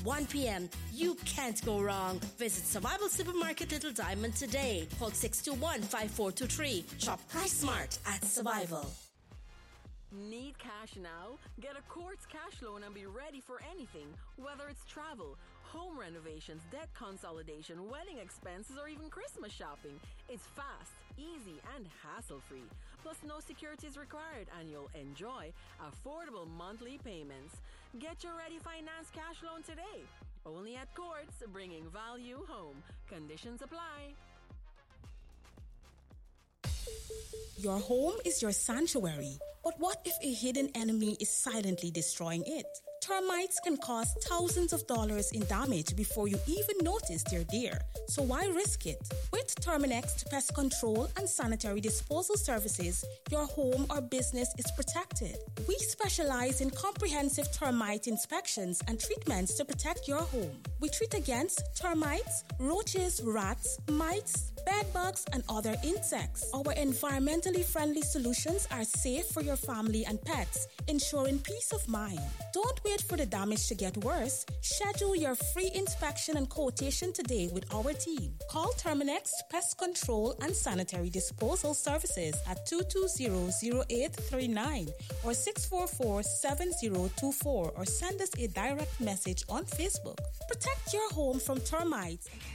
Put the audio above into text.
1 p.m. You can't go wrong. Visit Survival Supermarket Little Diamond today. Call 621-5423. Shop Price Smart at Survival. Need cash now? Get a Quartz cash loan and be ready for anything. Whether it's travel, home renovations, debt consolidation, wedding expenses, or even Christmas shopping. It's fast, easy, and hassle-free. Plus, no securities required, and you'll enjoy affordable monthly payments. Get your Ready Finance cash loan today. Only at Quartz, bringing value home. Conditions apply. Your home is your sanctuary, but what if a hidden enemy is silently destroying it? Termites can cause thousands of dollars in damage before you even notice they're there. So why risk it? With Terminix Pest Control and Sanitary Disposal Services, your home or business is protected. We specialize in comprehensive termite inspections and treatments to protect your home. We treat against termites, roaches, rats, mites, bedbugs, and other insects. Our environmentally friendly solutions are safe for your family and pets, ensuring peace of mind. Don't wait for the damage to get worse. Schedule your free inspection and quotation today with our team. Call Terminix Pest Control and Sanitary Disposal Services at 220-0839 or 644-7024 or send us a direct message on Facebook. Protect your home from termites.